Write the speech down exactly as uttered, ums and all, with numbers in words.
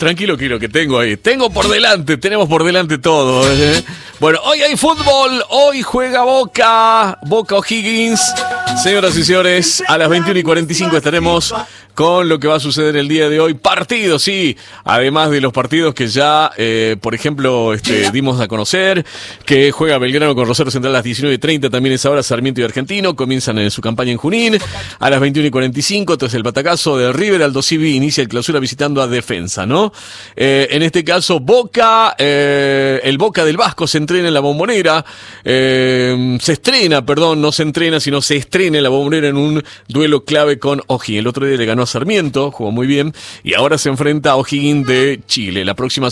tranquilo que lo que tengo ahí. Tengo por delante, tenemos por delante todo. ¿eh? Bueno, hoy hay fútbol, hoy juega Boca, Boca O'Higgins. Señoras y señores, a las veintiuna y cuarenta y cinco estaremos con lo que va a suceder el día de hoy. Partidos, sí, además de los partidos que ya, eh, por ejemplo, este, dimos a conocer, que juega Belgrano con Rosario Central a las diecinueve y treinta, también es ahora Sarmiento y Argentino, comienzan en su campaña en Junín, a las veintiuna y cuarenta y cinco, entonces el batacazo de River, Aldo Civi inicia el clausura visitando a Defensa, ¿no? Eh, en este caso, Boca, eh, el Boca del Vasco se entrena en la Bombonera, eh, se estrena, perdón, no se entrena, sino se estrena en la Bombonera en un duelo clave con O'Higgins. El otro día le ganó a Sarmiento, jugó muy bien, y ahora se enfrenta a O'Higgins de Chile. La próxima